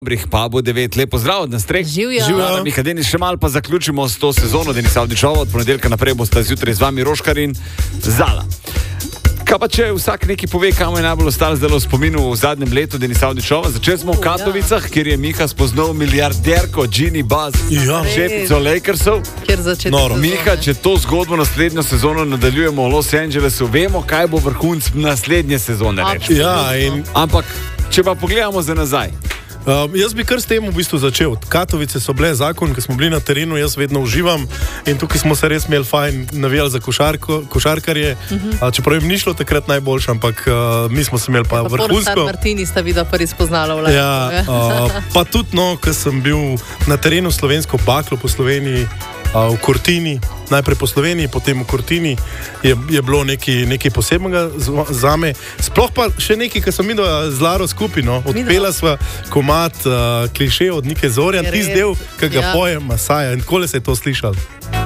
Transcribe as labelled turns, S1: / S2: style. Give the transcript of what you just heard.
S1: Dobrih pa bo 9, lepo zdrav od nas treh.
S2: Živjo.
S1: Miha Denis, še malo pa zaključimo s to sezono Denis Avdićova. Od ponedeljka naprej bosta zjutraj z vami Roškar in Zala. Kaj pa če vsak nekaj pove, kam je najbolj ostalo zdaj v spominu v zadnjem letu Denis Avdićova? Začeli smo v Katovicah, kjer je Miha spoznal milijarderko Ginny Buzz, šefico Lakersov. Miha, če to zgodbo naslednjo sezono nadaljujemo v Los Angelesu, vemo, kaj bo vrhunc naslednje sezone. Ampak, če pa pogledamo za nazaj.
S3: Jaz bi kar s tem v bistvu začel. Katovice so bile zakon, ko smo bili na terenu, jaz vedno uživam in tukaj smo se res imeli fajn, navijali za košarkarje, čeprav jim ni šlo takrat najboljše, ampak mi smo se imeli pa vrhunsko.
S2: San Martini sta videla prvi spoznala v Lajku.
S3: Pa tudi, ko sem bil na terenu slovensko baklo po Sloveniji, v Cortini, najprej po Sloveniji, potem v Cortini, je bilo nekaj posebnega zame. Sploh pa še nekaj, kar sem videl z Laro skupaj, odpela sva komad klišejo od Nike Zorjan, tisti del, ki ga pojem Masaja, in kole se je to slišalo.